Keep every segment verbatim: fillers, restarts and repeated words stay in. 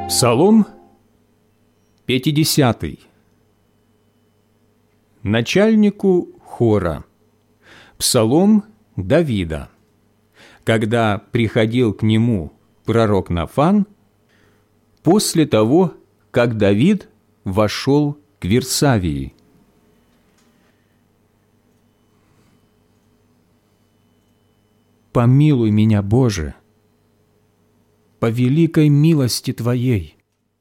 Псалом пятидесятый. Начальнику хора. Псалом Давида. Когда приходил к нему пророк Нафан, после того, как Давид вошел к Вирсавии. Помилуй меня, Боже, по великой милости Твоей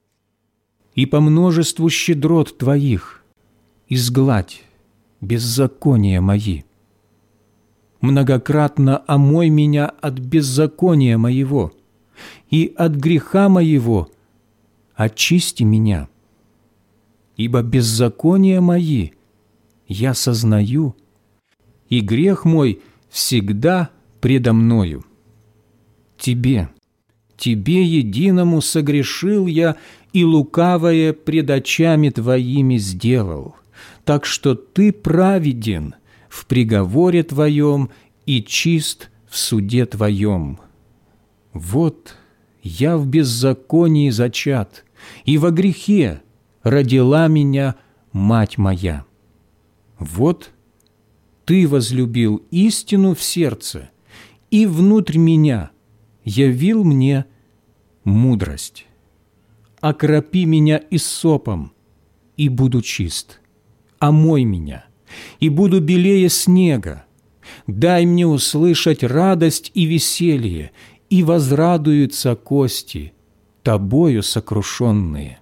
и по множеству щедрот Твоих изгладь беззакония мои. Многократно омой меня от беззакония моего, и от греха моего очисти меня. Ибо беззакония мои я сознаю, и грех мой всегда предо мною. Тебе, Тебе единому согрешил я, и лукавое пред очами Твоими сделал, так что Ты праведен в приговоре Твоем и чист в суде Твоем. Вот я в беззаконии зачат, и во грехе родила меня мать моя. Вот Ты возлюбил истину в сердце, и внутрь меня явил мне мудрость. Окропи меня иссопом, и буду чист. Омой меня, и буду белее снега. Дай мне услышать радость и веселье, и возрадуются кости, Тобою сокрушенные.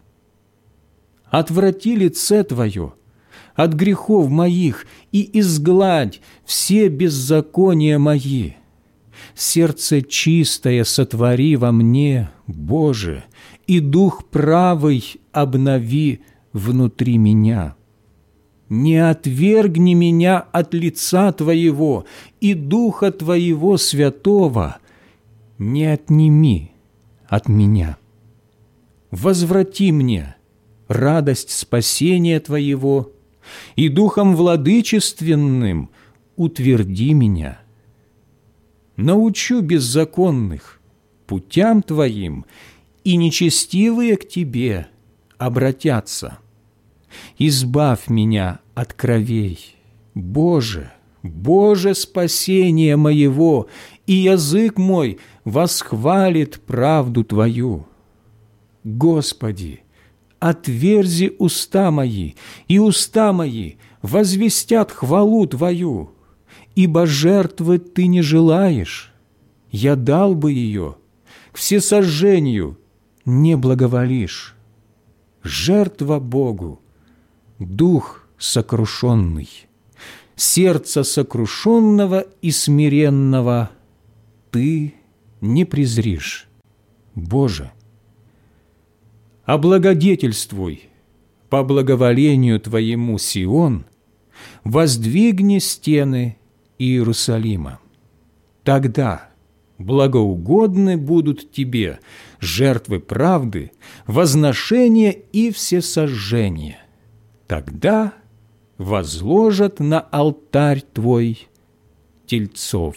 Отврати лице Твое от грехов моих, и изгладь все беззакония мои. Сердце чистое сотвори во мне, Боже, и дух правый обнови внутри меня. Не отвергни меня от лица Твоего, и Духа Твоего Святого не отними от меня. Возврати мне радость спасения Твоего, и Духом владычественным утверди меня. Научу беззаконных путям Твоим, и нечестивые к Тебе обратятся. Избавь меня от кровей, Боже, Боже спасение моего, и язык мой восхвалит правду Твою. Господи, отверзи уста мои, и уста мои возвестят хвалу Твою. Ибо жертвы Ты не желаешь, я дал бы ее, к всесожжению не благоволишь. Жертва Богу, дух сокрушенный, сердце сокрушенного и смиренного Ты не презришь, Боже. Облагодетельствуй по благоволению Твоему Сион, воздвигни стены Иерусалима. Тогда благоугодны будут Тебе жертвы правды, возношения и всесожжения. Тогда возложат на алтарь Твой тельцов.